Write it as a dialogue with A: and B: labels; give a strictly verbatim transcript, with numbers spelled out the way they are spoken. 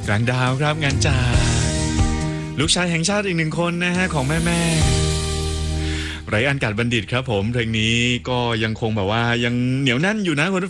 A: แรงดาวครับงานจากลูกชายแห่งชาติอีกหนึ่งคนนะฮะของแม่แม่ไรอันกาดบัณฑิตครับผมเพลงนี้ก็ยังคงแบบว่ายังเหนียวแน่นอยู่นะคุณ